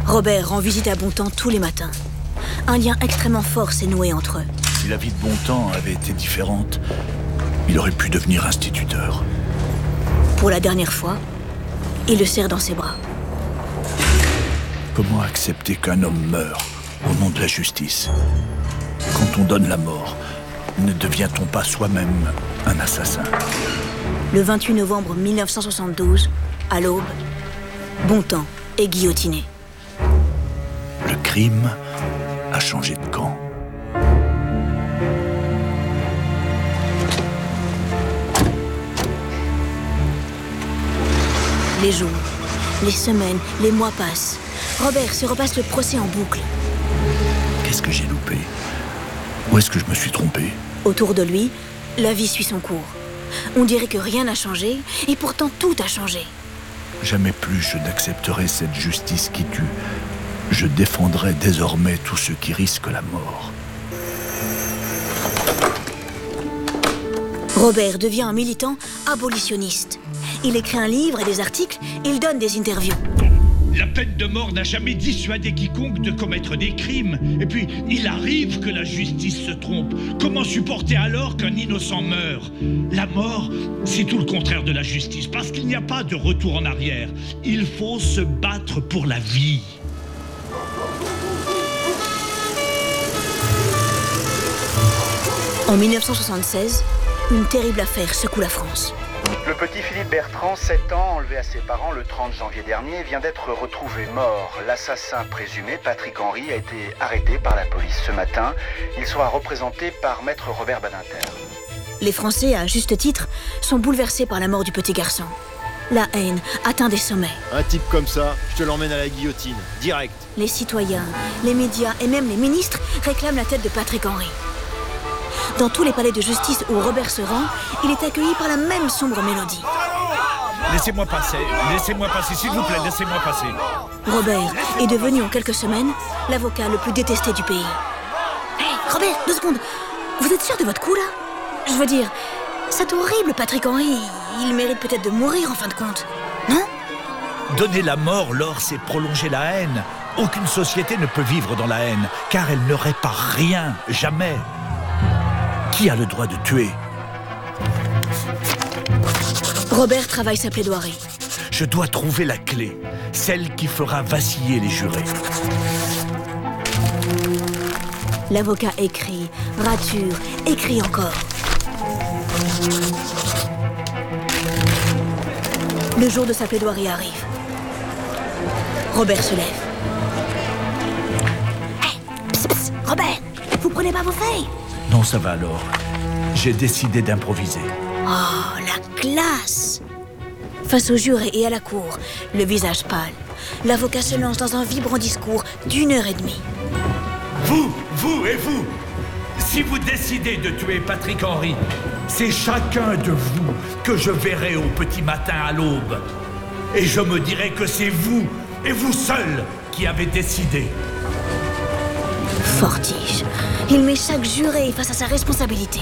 Robert rend visite à Bontemps tous les matins. Un lien extrêmement fort s'est noué entre eux. Si la vie de Bontemps avait été différente, il aurait pu devenir instituteur. Pour la dernière fois, il le serre dans ses bras. Comment accepter qu'un homme meure au nom de la justice? Quand on donne la mort, ne devient-on pas soi-même un assassin? Le 28 novembre 1972, à l'aube, Bontemps est guillotiné. Le crime a changé de camp. Les jours, les semaines, les mois passent. Robert se repasse le procès en boucle. Qu'est-ce que j'ai loupé? Où est-ce que je me suis trompé? Autour de lui, la vie suit son cours. On dirait que rien n'a changé, et pourtant tout a changé. Jamais plus je n'accepterai cette justice qui tue. Je défendrai désormais tous ceux qui risquent la mort. Robert devient un militant abolitionniste. Il écrit un livre et des articles, il donne des interviews. La peine de mort n'a jamais dissuadé quiconque de commettre des crimes. Et puis, il arrive que la justice se trompe. Comment supporter alors qu'un innocent meure? La mort, c'est tout le contraire de la justice, parce qu'il n'y a pas de retour en arrière. Il faut se battre pour la vie. En 1976, une terrible affaire secoue la France. Le petit Philippe Bertrand, 7 ans, enlevé à ses parents le 30 janvier dernier, vient d'être retrouvé mort. L'assassin présumé, Patrick Henry, a été arrêté par la police ce matin. Il sera représenté par maître Robert Badinter. Les Français, à juste titre, sont bouleversés par la mort du petit garçon. La haine atteint des sommets. Un type comme ça, je te l'emmène à la guillotine, direct. Les citoyens, les médias et même les ministres réclament la tête de Patrick Henry. Dans tous les palais de justice où Robert se rend, il est accueilli par la même sombre mélodie. Laissez-moi passer, s'il vous plaît, laissez-moi passer. Robert est devenu en quelques semaines l'avocat le plus détesté du pays. Hé, Robert, 2 secondes. Vous êtes sûr de votre coup, là? Je veux dire, c'est horrible, Patrick Henry. Il mérite peut-être de mourir, en fin de compte. Non? Donner la mort, Laure, c'est prolonger la haine. Aucune société ne peut vivre dans la haine, car elle ne répare rien, jamais. Qui a le droit de tuer? Robert travaille sa plaidoirie. Je dois trouver la clé, celle qui fera vaciller les jurés. L'avocat écrit, rature, écrit encore. Le jour de sa plaidoirie arrive. Robert se lève. Hey, pss, pss, Robert, vous prenez pas vos feuilles? Non, ça va alors. J'ai décidé d'improviser. Oh, la classe! Face aux jurés et à la cour, le visage pâle, l'avocat se lance dans un vibrant discours d'1h30. Vous et vous, si vous décidez de tuer Patrick Henry, c'est chacun de vous que je verrai au petit matin à l'aube. Et je me dirai que c'est vous, et vous seul, qui avez décidé. Fortige. Il met chaque juré face à sa responsabilité.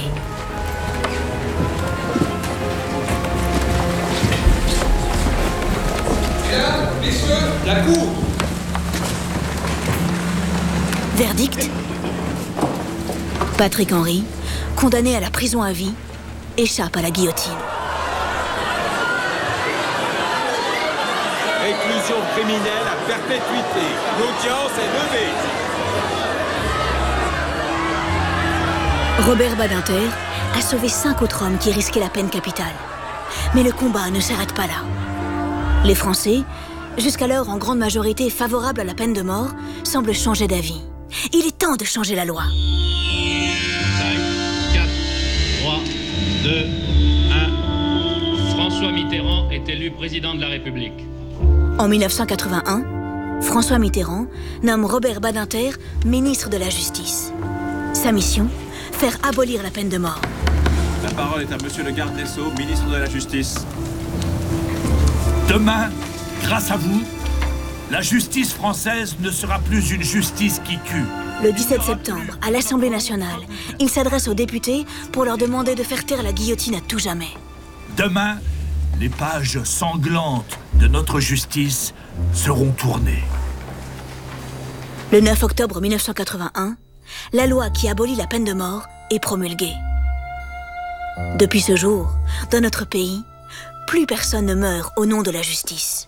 Mesdames, messieurs, la cour. Verdict. Patrick Henry, condamné à la prison à vie, échappe à la guillotine. Réclusion criminelle à perpétuité. L'audience est levée. Robert Badinter a sauvé 5 autres hommes qui risquaient la peine capitale. Mais le combat ne s'arrête pas là. Les Français, jusqu'alors en grande majorité favorables à la peine de mort, semblent changer d'avis. Il est temps de changer la loi. 5, 4, 3, 2, 1. François Mitterrand est élu président de la République. En 1981, François Mitterrand nomme Robert Badinter ministre de la Justice. Sa mission, faire abolir la peine de mort. La parole est à monsieur le garde des Sceaux, ministre de la Justice. Demain, grâce à vous, la justice française ne sera plus une justice qui tue. Le 17 septembre, à l'Assemblée nationale, il s'adresse aux députés pour leur demander de faire taire la guillotine à tout jamais. Demain, les pages sanglantes de notre justice seront tournées. Le 9 octobre 1981, la loi qui abolit la peine de mort est promulguée. Depuis ce jour, dans notre pays, plus personne ne meurt au nom de la justice.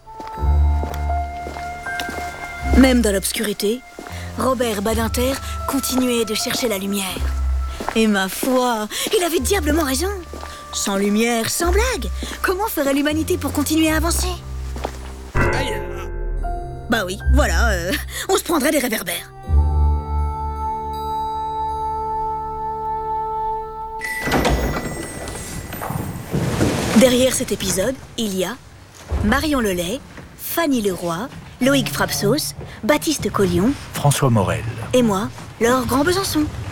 Même dans l'obscurité, Robert Badinter continuait de chercher la lumière. Et ma foi, il avait diablement raison. Sans lumière, sans blague, comment ferait l'humanité pour continuer à avancer? Bah oui, voilà, on se prendrait des réverbères. Derrière cet épisode, il y a Marion Lelay, Fanny Leroy, Loïc Frapsos, Baptiste Collion, François Morel et moi, Laure Grand-Besançon.